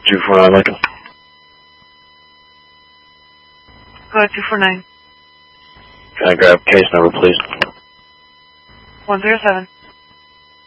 249 Lincoln. Go ahead, 249. Can I grab case number, please? 107.